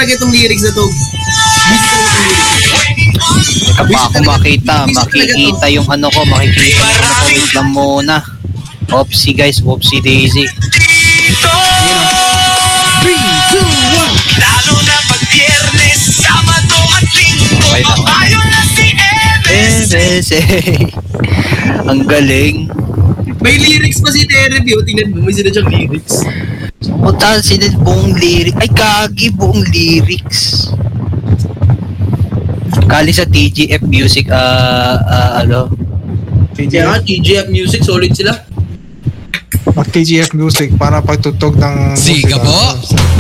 talaga itong lyrics na to. Music talaga itong lyrics. Kapag ako makikita yung ano ko, wait lang muna. Oopsie guys, Oopsie Daisy. 3, 2, 1. Lalo na pag Biyernes, Sabado at Linggo, papayo na si MSC. Ang galing. May lyrics pa si Terry, tingnan mo, may sila siyang lyrics. Puta, sila buong lyrics. Ay, kagi, buong lyrics. Kali sa TGF Music, ano? Kaya TGF Music, solid sila. TGF Music para pagtutog ng Siga musika. po.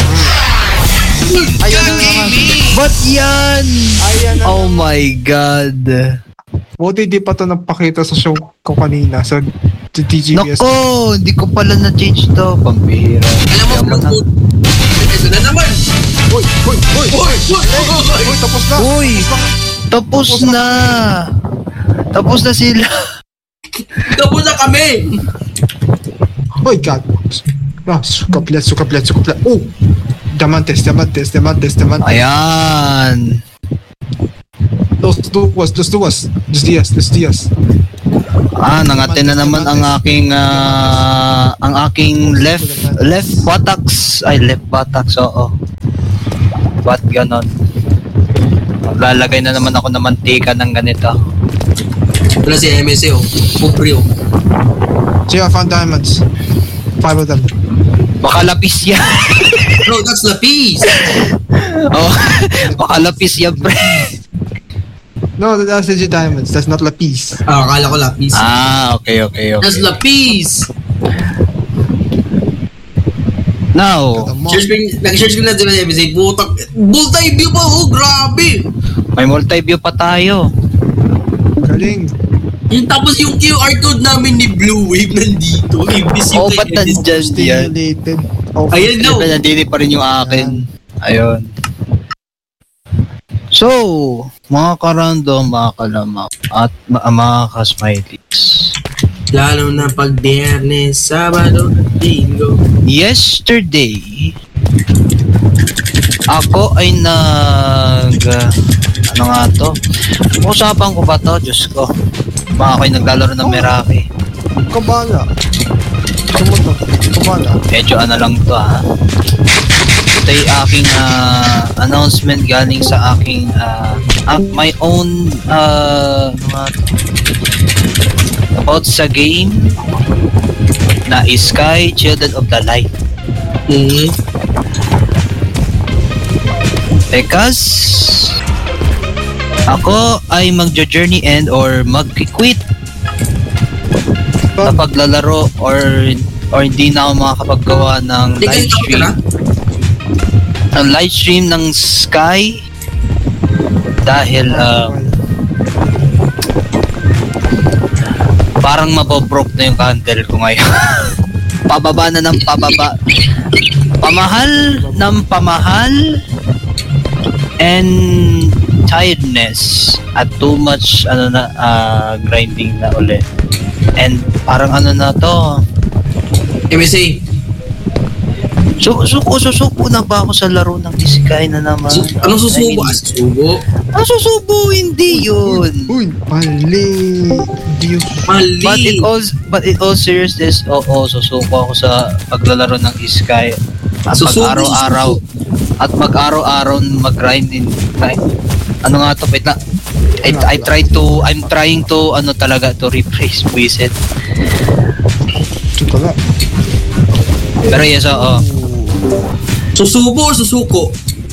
Ayan na naman. Ba't yan? Ayan na. Oh my God. Buti di pa to napakita sa show ko kanina sa TGBS. Nako, hindi ko pala na-change to. Pambihira. Alam mo, ito na naman. Uy, tapos na. Uy, tapos na. Tapos na sila. Tapos na kami. Oh my God. Sukaplet. Oh! Diamantes. Ayan. Dos duas. Dos dias. Nangatin na naman ang aking left buttocks. Ay, left buttocks, oo. Ba't ganon? Maglalagay na naman ako ng mantika ng ganito. Wala si MSC, Pobre, See, I found diamonds. 5 of them. Baka lapis yan. Bro, that's the piece. Oh, baka lapis yan, pre. No, that's legit diamonds. That's not lapis. Akala ko lapis. Okay. That's the piece. Now, Nag-search ko na din ng MSC. Multi-view pa, grabe. may multi-view pa tayo. Galing. Tapos yung QR code namin ni Blue Wave nandito. Imbis yung Ba't nandyan yan? Stimulated. Oh, Ayan na. Nandini pa rin yung akin. Ayun. So, mga karandom, mga kalamak, at mga kasmileys. Lalo na pag Biyernes, Sabado, Linggo. Yesterday, ako ay ano nga to? Usapan ko ba to? Diyos ko. Mga ako'y naglalaro ng Meraki. Kabala. Kabala. Medyo ano lang to ha. Ito yung aking announcement galing sa aking my own ano nga to? About sa game na Sky Children of the Light. Because ako ay magjo-journey end or mag-quit sa paglalaro or hindi na ako makakapaggawa ng live stream. Ang live stream ng Sky dahil parang mabobroke na yung candle ko ngayon. Pababa na ng pababa. Pamahal ng pamahal and tiredness at too much grinding na ulit. And parang ano na to. MSA. Susuko na ba ako sa laro ng Isekai na naman? Anong susubo? Susubo? Susubo, hindi yun. Uy, mali. Mali. But in all seriousness, susuko ako sa paglalaro ng Isekai. At mag-araw-araw mag-grind din. Ano nga to? Wait lang. I'm trying to to rephrase visit. Ito na. Pero yes, Susubo or susuko?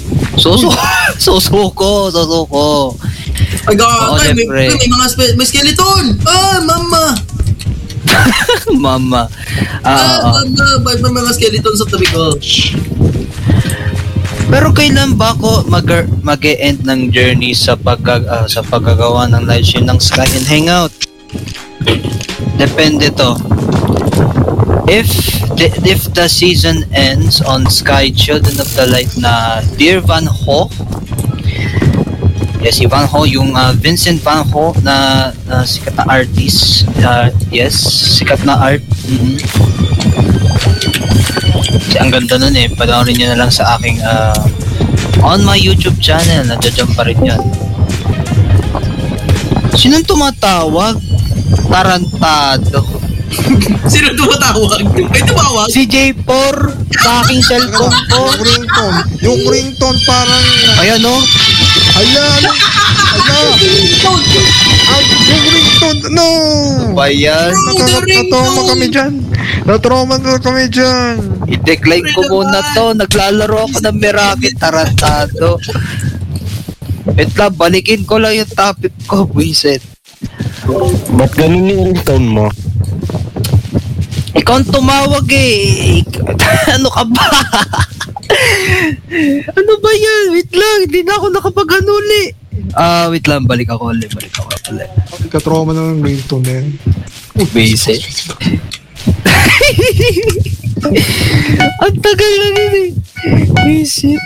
Susuko. Ay, Siyempre. may skeleton! Mama! Mama. Mama, may mga skeleton sa tabi ko. Pero kailan ba ako mag-e-end ng journey sa paggagawa ng live stream ng Sky and Hangout? Depende to. If the season ends on Sky Children of the Light na Dear Van Ho, yes, si Van Ho, yung Vincent Van Ho na sikat na artist, yes, sikat na art. Ang ganda nun panoorin nyo na lang sa aking On my YouTube channel, nandiyan pa rin yan. Sinong tumatawag? Tarantado. Sino tumatawag? May tumawag? Si J4 sa aking cellphone ko. Yung ringtone parang... Ayan no? Hala! Yung ringtone, no! Bayan. Natrauma kami dyan. Natrauma kami dyan. I-decline ko muna to. Naglalaro ako ng Meraki. Tarantado. Wait lang, balikin ko lang yung topic ko, buisit. Ba't ganun yung ringtone mo? Ikaw ang tumawag eh. Ano ka ba? Ano ba yan? Wait lang, hindi na ako nakapag-anuli. Wait lang, balik ako ulit. Katrauma na ng ringtone na yan. Buisit. Ang tagal na yun eh. Buisit.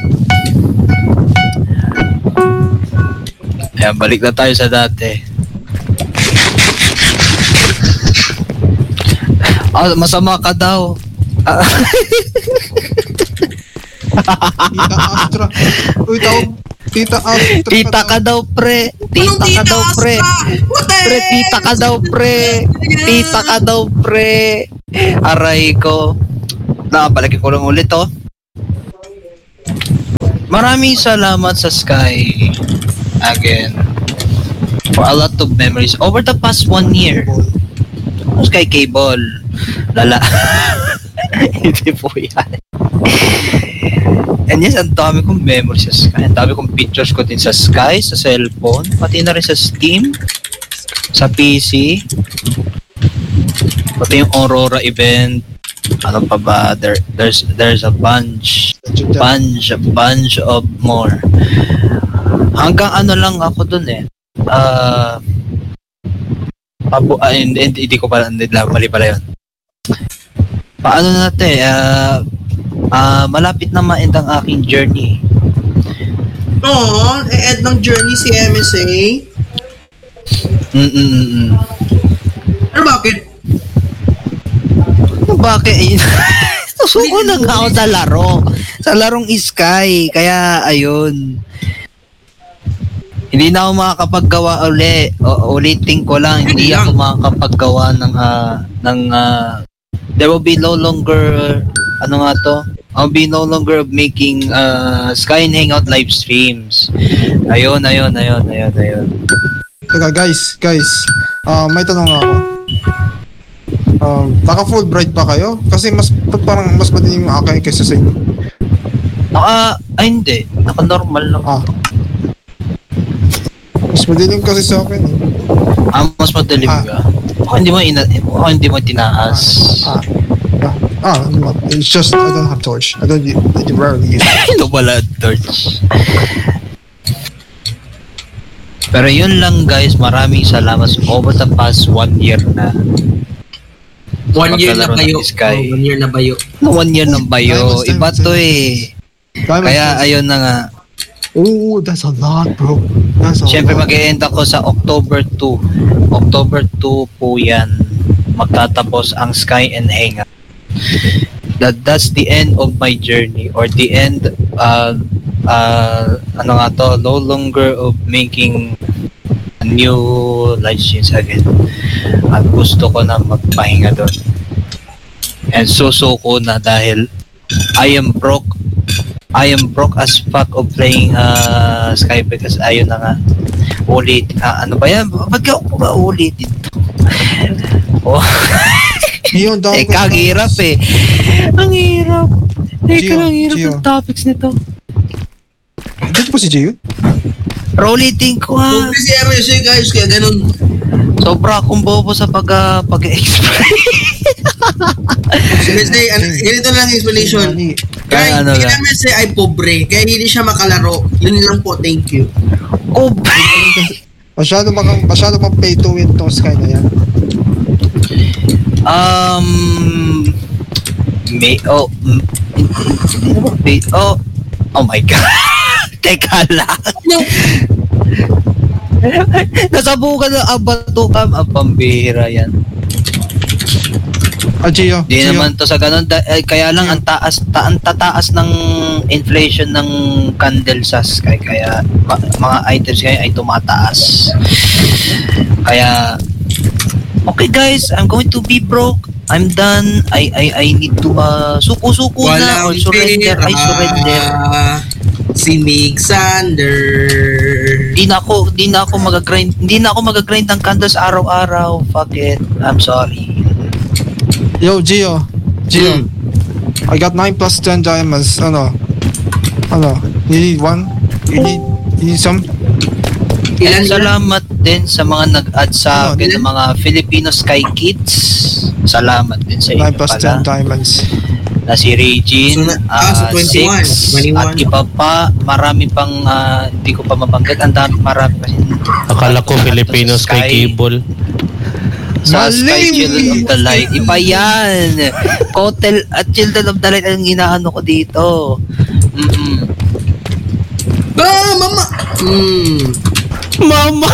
Ayan, balik na tayo sa dati. Masama ka daw. Tita Astra. Uy, tawag. Tita Astra. Tita ka daw, pre. Tita ka daw, pre. Pre, tita ka daw, pre. Tita ka daw, pre. Aray ko. Nakabalik ko lang ulit, oh. Maraming salamat sa Sky. Again. For a lot of memories. Over the past 1 year. Sky Cable. Lala. Hindi po yan. And yes, ang dami kong memories sa Sky. Ang dami kong pictures ko din sa Sky, sa cellphone, pati na rin sa Steam, sa PC, pati yung Aurora event. Ano pa ba? There's a bunch of more. Hanggang ano lang ako dun eh. Hindi ko pala, mali pala yun. Paano natin, malapit na ma-end ang aking journey. Oo, e-end ng journey si MSA. Pero bakit? Bakit? Susuko na nga ako sa laro. Sa larong Sky. Kaya, ayun. Hindi na ako makakapaggawa uli. Ulitin ko lang, hindi ako makakapaggawa ng there will be no longer, ano nga to? I'll be no longer making Sky and Hangout live streams. Ayun. Teka, guys. May tanong ako. Naka Fulbright ba kayo? Kasi parang mas madilim yung akin kaysa sa inyo. Hindi. Naka-normal lang. Mas madilim kasi sa akin eh. Mas madilim ka? Hindi mo tinaas. It's just, I don't have torch. I rarely use it. Ito pala, torch. Pero yun lang guys, maraming salamat over the past 1 year na. 1 year na bayo. 1 year na bayo. 1 year ng bayo. Iba to eh. Kaya ayun na nga. Oh, that's a lot, bro. Siyempre mag-e-end ako sa October 2. October 2 po yan. Magtatapos ang Sky and Hangout. That's the end of my journey, or the end no longer of making new live streams again. At gusto ko na magpahinga doon. And susuko na dahil I am broke as fuck of playing Sky, because ayun na nga ulit. Ano ba yan? Ba't ka ako ba ulit ito? Oh. Ang hirap eh. Ang hirap. Ang hirap ng topics nito. Dito po si Gio? Rolling ko ha. Si MSA guys, kaya ganun. Sobra akong bobo sa pag-explain. MSA, ganito lang explanation. Kaya ano si lang. MSA ay pobre, kaya hindi siya makalaro. Yun lang po, thank you. Masyado pang pay to win tong Sky na yan. Oh my god. Teka lang. Nasabukan na ang batukam. Ang pambihira yan. Gio. Di naman to sa ganun. Kaya lang ang tataas ng inflation ng candle sa Sky. Kaya mga items ngayon ay tumataas. Kaya, okay guys, I'm going to be broke. I'm done. I need to suko-suko na or surrender. I surrender. Si Mig Sander. Hindi na ako mag-grind ng candles araw-araw. Fuck it. I'm sorry. Yo, Gio. I got 9 plus 10 diamonds. Ano? You need one? You need some? And salamat din sa mga nag-add sa akin ng mga Filipino Sky Kids. Salamat din sa inyo 9 plus 10 diamonds. Na si Regine, So 21, 6, at iba pa, marami pang hindi ko pa mabanggit. Marami pa. Akala ko Filipino Sky Cable. Sa Sky Children of the Light. Iba yan. Kotel at Children of the Light ang inaano ko dito. Mama! Mama!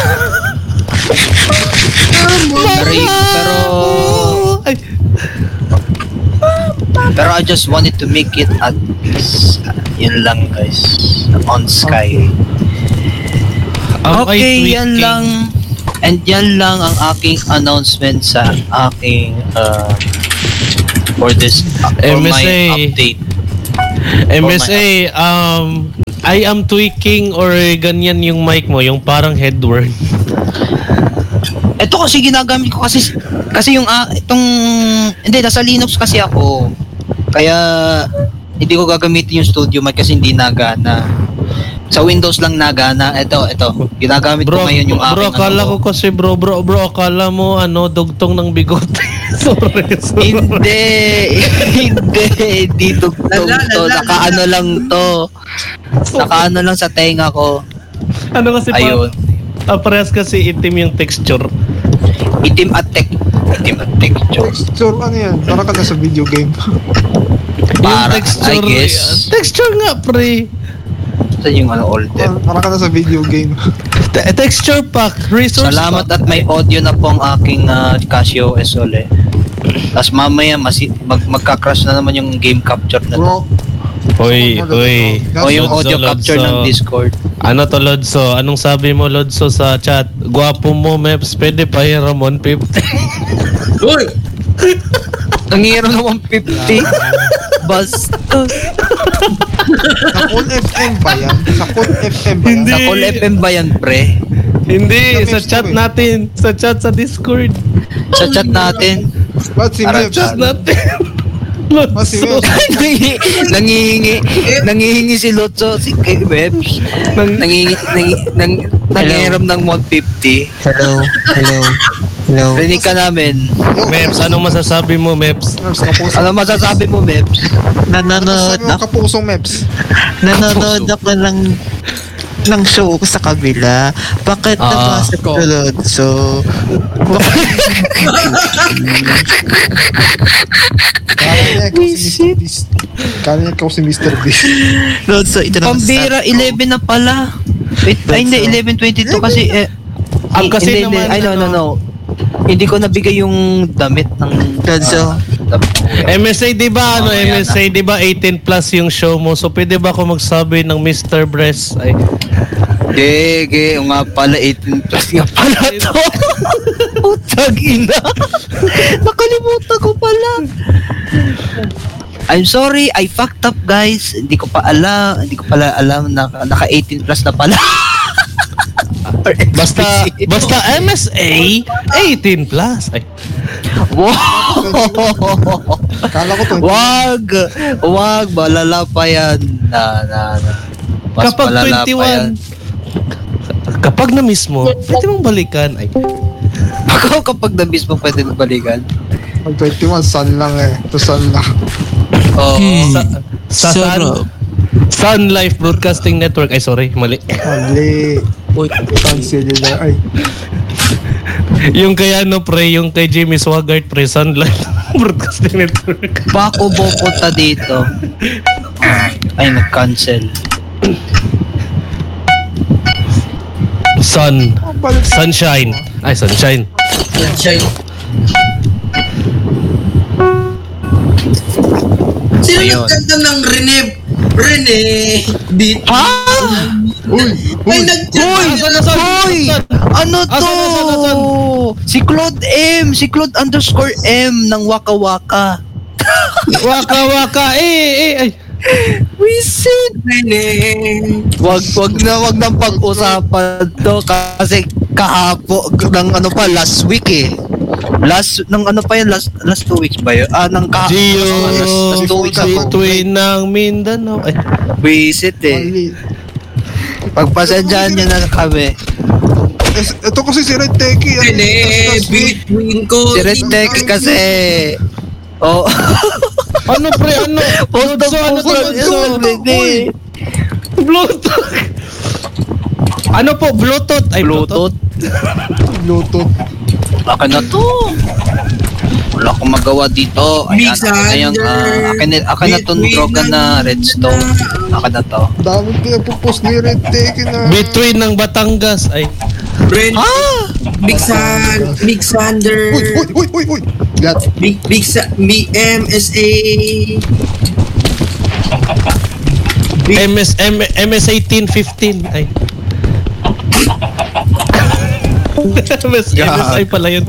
Pero I just wanted to make it at peace. Yun lang guys. On Sky. Okay, yan lang. And yan lang ang aking announcement sa aking for my update. MSA, I am tweaking or ganyan yung mic mo, yung parang headward. Ito kasi ginagamit ko kasi yung hindi, nasa Linux kasi ako. Kaya hindi ko gagamitin yung studio mic kasi hindi nagana. Sa Windows lang nagana. Ito. Ginagamit ko ngayon yung aking. Bro, akala ko kasi bro, akala mo dugtong ng bigote. sorry. Hindi dugtong to. Nakaano lang sa tenga ko. Ano kasi ayun. Parehas kasi itim yung texture. Itim at texture. Texture, ano yan? Parang ka na sa video game. Yung texture, I guess. Texture nga, pre. Saan yung older? Parang ka na sa video game. Texture pack, resource Salamat pack. at may audio na po ang aking Casio SOL. Tapos mamaya magka-crash na naman yung game capture na to. Bro, Oy. O yung Lodso, audio capture ng Discord. Ano to, Lodso? Anong sabi mo, Lodso, sa chat? Gwapo mo, Meps. Pwede pa hiram 150. Uy! Nangyero na 150. Basta. sa Cool FM ba yan? Sa Cool FM ba yan? Hindi. Sa Call FM ba yan, pre? Hindi, sa Meps chat to, natin. Sa chat sa Discord. Sa chat natin. Ba't si Parang Meps? Chat natin. Ba't si Lodso. Meps? nangihingi si Lotso, si Webs. Nangihiram ng 150. Hello. Rinig ka namin. Meps, anong masasabi mo, Meps? Meps, kapusong. Ano masasabi mo, Webs? Nanonood Saan yung kapusong Meps? ako ng show ko sa kabila. Bakit nabasa ko so Kaya ikaw si Mr. Beast. so ito na Pambira, 11 na pala. Wait, ay hindi, 11:22 kasi Ang kasi hindi, naman, ay no. Hindi ko nabigay yung damit ng So MSA, di ba? MSA, di ba 18 plus yung show mo? So, pwede ba ako magsabi ng Mr. Breast? Ay, Gege, nga pala 18 plus nga pala to. Putang ina. Nakalimutan ko pala. I'm sorry, I fucked up guys. Hindi ko pala alam na naka 18 plus na pala. basta MSA 18 plus. Ay, Wow. Kala ko to. Wag, malala pa yan. Na. Mas kapag malala pa yan. 21, kapag na-miss mo, pwede mong balikan. Ay, Ako kapag na-miss mo pwede na balikan. Pag 21, sun lang eh. To sun lang. Oo. sa Sarap. Sun Life Broadcasting Network. Ay, sorry, mali. Mali. Uy, Sun Cellular. Ay. Yung kay pre, yung kay Jimmy Swaggart, pre, Sun Life Broadcasting Network. Bako punta dito. Ay, nag-cancel. Sunshine. Ay, Sunshine. Sunshine. Sino Ayun. nagkanta ng Rene? Ha? Ay, nagchat. Hoy! Ano to? Asan? Si Claude M. Si Claude _M ng Waka Waka. Waka. Ay. Wisit! Rene. Wag nang pag-usapan to kasi kahapo ng ano pa last week eh. Last 2 weeks ba yun? Ng Gio, last 2 weeks ago. between ng Mindanao. Ay, Wisit eh. Mali. Pagpasensyaan nyo na kami. Ito kasi si Red Teki. Rene, between ko. Si Red Tech kasi... Oh. ano pre, ano? Lodso, ano to? Hindi. Bluetooth. Ano po, Bluetooth? Ay, Bluetooth. Bluetooth. Akin na to. Wala akong magawa dito. Ayan, akin na tong droga na redstone. Akin na to. Dami pinapopost ni Red Teki na. Between ng Batangas. Ay, Rene. Big Sander. Uy. Gat. MSA. MS 1815. Ay. MSI pala yun.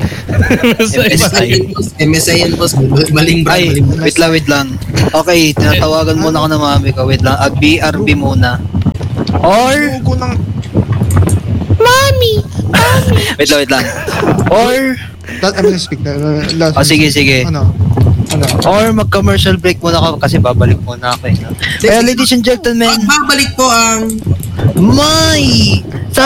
MSI yan, boss. Maling brand. Ay, wait lang. Okay, tinatawagan muna ako ng mami ko. Wait lang. BRB muna. Or... Ko ng... Wait lang. Or... I'm gonna speak na. Sige. Ano? Or mag-commercial break muna ako kasi babalik muna ako eh. Kaya ladies and gentlemen, Babalik po ang may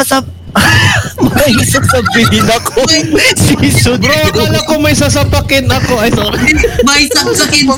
sasabihin ako. Season Bro, akala ko may sasapakin ako. Ay, sorry. may saksakin